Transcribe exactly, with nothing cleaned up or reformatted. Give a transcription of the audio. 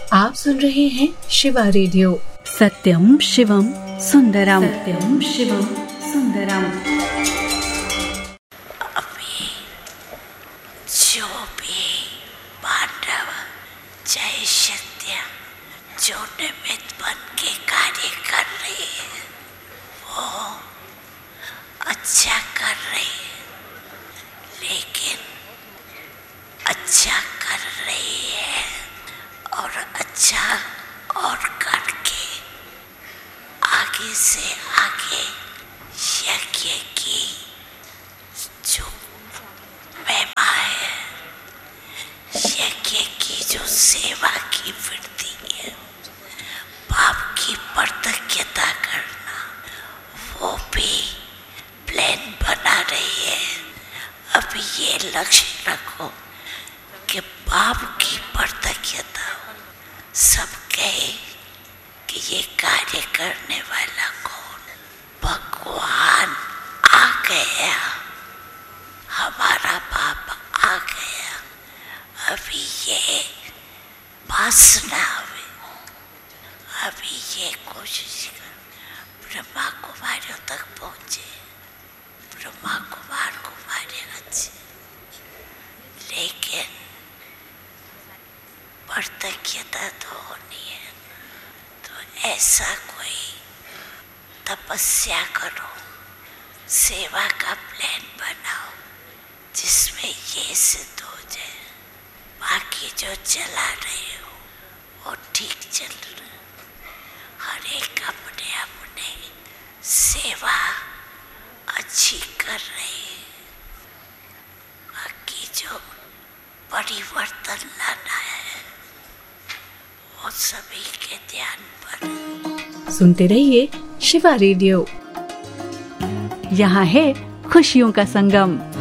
आप सुन रहे हैं शिवा रेडियो। सत्यम शिवम सुंदरम, सत्यम शिवम सुंदरम। अभी जो भी पांडव जय सत्य जो निमित्त बन के कार्य कर रहे हैं वो अच्छा कर रहे हैं, लेकिन अच्छा कर रही है और अच्छा और करके आगे से आगे यज्ञ की जो महिमा है, यज्ञ की जो सेवा की वृद्धि है, पाप की प्रतिज्ञता करना, वो भी प्लान बना रही है। अब ये लक्ष्य रखो कि पाप की प्रतिज्ञता सब कहे कि ये कार्य करने वाला कौन? भगवान आ गया, हमारा बाप आ गया। अभी ये वासना हुई, अभी ये कोशिश कर ब्रह्मा कुमारियों तक पहुँचे, ब्रह्मा कुमार कुमारी अच्छे, लेकिन प्रतिज्ञता तो होनी है। तो ऐसा कोई तपस्या करो, सेवा का प्लान बनाओ जिसमें ये सिद्ध हो जाए। बाकी जो चला रहे हो वो ठीक चल रहा है, हर एक अपने अपने सेवा अच्छी कर रहे हैं। बाकी जो परिवर्तन लाना है वो सभी के ध्यान पर। सुनते रहिए शिवा रेडियो। यहाँ है खुशियों का संगम।